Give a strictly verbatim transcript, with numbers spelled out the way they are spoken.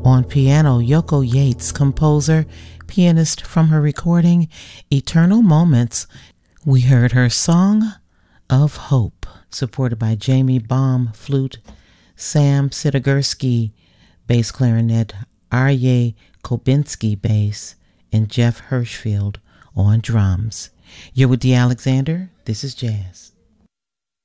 On piano, Yoko Yates, composer, pianist from her recording Eternal Moments, we heard her Song of Hope, supported by Jamie Baum, flute, Sam Sitogursky, bass clarinet, Arye Kobinski, bass, and Jeff Hirschfield on drums. You're with Dee Alexander. This is Jazz.